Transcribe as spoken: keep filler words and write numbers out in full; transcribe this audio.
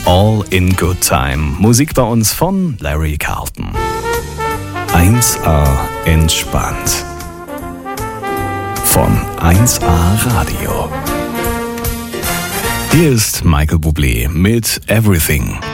All in Good Time. Musik bei uns von Larry Carlton. eins A entspannt. Von eins A Radio. Hier ist Michael Bublé mit Everything.